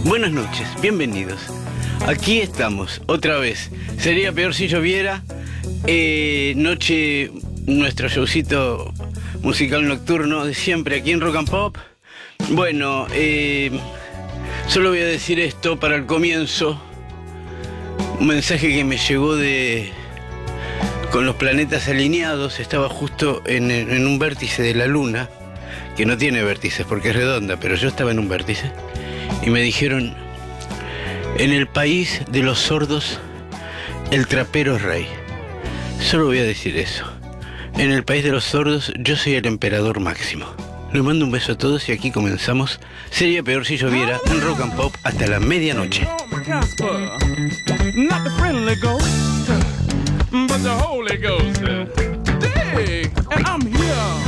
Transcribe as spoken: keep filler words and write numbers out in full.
Buenas noches, bienvenidos. Aquí estamos, otra vez. Sería peor si lloviera. Eh, noche, nuestro showcito musical nocturno de siempre aquí en Rock and Pop. Bueno, eh, solo voy a decir esto para el comienzo. Un mensaje que me llegó de... con los planetas alineados. Estaba justo en, en un vértice de la luna, que no tiene vértices porque es redonda, pero yo estaba en un vértice. Y me dijeron, en el país de los sordos, el trapero es rey. Solo voy a decir eso. En el país de los sordos, yo soy el emperador máximo. Les mando un beso a todos y aquí comenzamos. Sería peor si lloviera en Rock and Pop hasta la medianoche. Not the friendly ghost, but the Holy Ghost. Dig, and I'm here.